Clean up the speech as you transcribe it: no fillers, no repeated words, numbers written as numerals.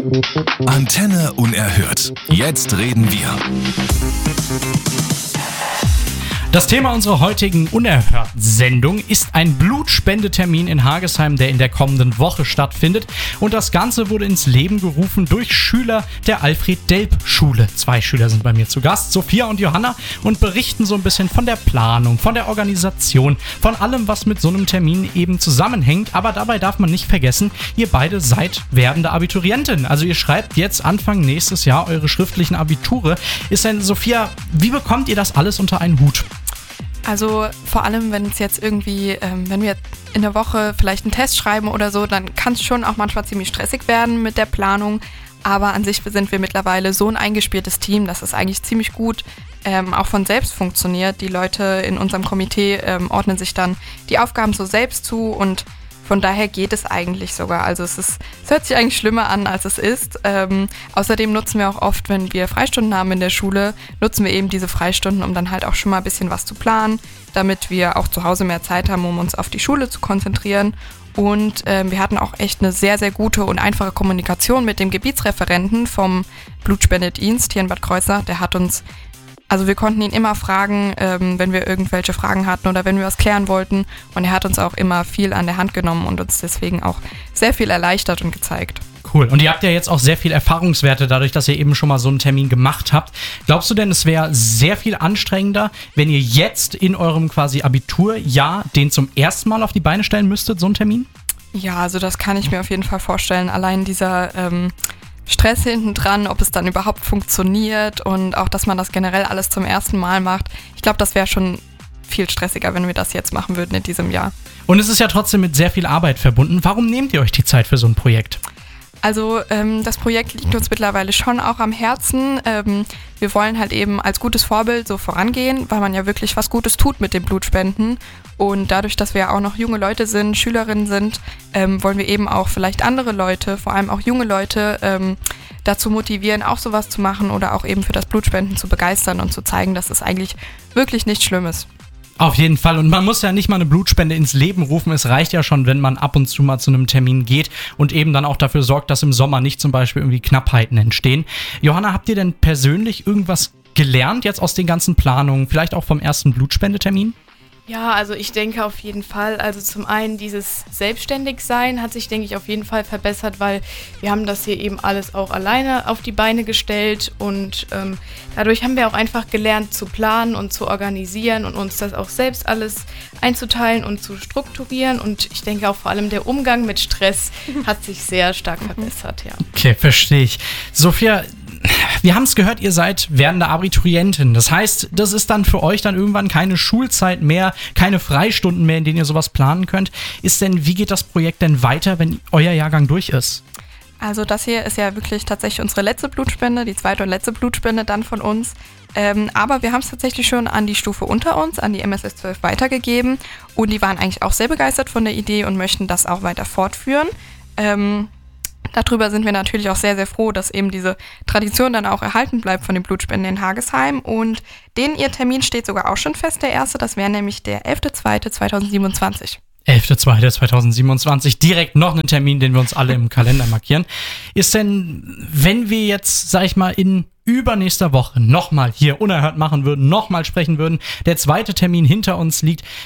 Antenne Unerhört. Jetzt reden wir. Das Thema unserer heutigen Unerhört-Sendung ist ein Blutspendetermin in Hagesheim, der in der kommenden Woche stattfindet. Und das Ganze wurde ins Leben gerufen durch Schüler der Alfred-Delp-Schule. 2 Schüler sind bei mir zu Gast, Sophia und Johanna, und berichten so ein bisschen von der Planung, von der Organisation, von allem, was mit so einem Termin eben zusammenhängt. Aber dabei darf man nicht vergessen, ihr beide seid werdende Abiturienten. Also ihr schreibt jetzt Anfang nächstes Jahr eure schriftlichen Abiture. Ist denn, Sophia, wie bekommt ihr das alles unter einen Hut? Also vor allem, wenn es jetzt irgendwie, wenn wir in der Woche vielleicht einen Test schreiben oder so, dann kann es schon auch manchmal ziemlich stressig werden mit der Planung. Aber an sich sind wir mittlerweile so ein eingespieltes Team, dass es eigentlich ziemlich gut auch von selbst funktioniert. Die Leute in unserem Komitee ordnen sich dann die Aufgaben so selbst zu und von daher geht es eigentlich sogar. Also es hört sich eigentlich schlimmer an, als es ist. Außerdem nutzen wir auch oft, wenn wir Freistunden haben in der Schule, nutzen wir eben diese Freistunden, um dann halt auch schon mal ein bisschen was zu planen, damit wir auch zu Hause mehr Zeit haben, um uns auf die Schule zu konzentrieren. Und wir hatten auch echt eine sehr, sehr gute und einfache Kommunikation mit dem Gebietsreferenten vom Blutspendedienst hier in Bad Kreuznach. Der hat uns, also wir konnten ihn immer fragen, wenn wir irgendwelche Fragen hatten oder wenn wir was klären wollten. Und er hat uns auch immer viel an der Hand genommen und uns deswegen auch sehr viel erleichtert und gezeigt. Cool. Und ihr habt ja jetzt auch sehr viel Erfahrungswerte dadurch, dass ihr eben schon mal so einen Termin gemacht habt. Glaubst du denn, es wäre sehr viel anstrengender, wenn ihr jetzt in eurem quasi Abiturjahr den zum ersten Mal auf die Beine stellen müsstet, so einen Termin? Ja, also das kann ich mir auf jeden Fall vorstellen. Allein dieser Stress hinten dran, ob es dann überhaupt funktioniert und auch, dass man das generell alles zum ersten Mal macht. Ich glaube, das wäre schon viel stressiger, wenn wir das jetzt machen würden in diesem Jahr. Und es ist ja trotzdem mit sehr viel Arbeit verbunden. Warum nehmt ihr euch die Zeit für so ein Projekt? Also das Projekt liegt uns mittlerweile schon auch am Herzen. Wir wollen halt eben als gutes Vorbild so vorangehen, weil man ja wirklich was Gutes tut mit dem Blutspenden. Und dadurch, dass wir ja auch noch junge Leute sind, Schülerinnen sind, wollen wir eben auch vielleicht andere Leute, vor allem auch junge Leute, dazu motivieren, auch sowas zu machen oder auch eben für das Blutspenden zu begeistern und zu zeigen, dass es eigentlich wirklich nichts Schlimmes. Auf jeden Fall. Und man muss ja nicht mal eine Blutspende ins Leben rufen. Es reicht ja schon, wenn man ab und zu mal zu einem Termin geht und eben dann auch dafür sorgt, dass im Sommer nicht zum Beispiel irgendwie Knappheiten entstehen. Johanna, habt ihr denn persönlich irgendwas gelernt jetzt aus den ganzen Planungen? Vielleicht auch vom ersten Blutspendetermin? Ja, also ich denke auf jeden Fall, also zum einen dieses Selbstständigsein hat sich, denke ich, auf jeden Fall verbessert, weil wir haben das hier eben alles auch alleine auf die Beine gestellt und dadurch haben wir auch einfach gelernt zu planen und zu organisieren und uns das auch selbst alles einzuteilen und zu strukturieren und ich denke auch vor allem der Umgang mit Stress hat sich sehr stark verbessert, ja. Okay, verstehe ich. Sophia, wir haben es gehört, ihr seid werdende Abiturientin. Das heißt, das ist dann für euch dann irgendwann keine Schulzeit mehr, keine Freistunden mehr, in denen ihr sowas planen könnt. Wie geht das Projekt denn weiter, wenn euer Jahrgang durch ist? Also das hier ist ja wirklich tatsächlich unsere letzte Blutspende, die zweite und letzte Blutspende dann von uns. Aber wir haben es tatsächlich schon an die Stufe unter uns, an die MSS 12 weitergegeben. Und die waren eigentlich auch sehr begeistert von der Idee und möchten das auch weiter fortführen. Darüber sind wir natürlich auch sehr, sehr froh, dass eben diese Tradition dann auch erhalten bleibt von den Blutspenden in Hagesheim. Und ihr Termin steht sogar auch schon fest, der erste. Das wäre nämlich der 11.02.2027. 11.02.2027, direkt noch einen Termin, den wir uns alle im Kalender markieren. Ist denn, wenn wir jetzt, sag ich mal, in übernächster Woche nochmal hier unerhört machen würden, nochmal sprechen würden, der zweite Termin hinter uns liegt,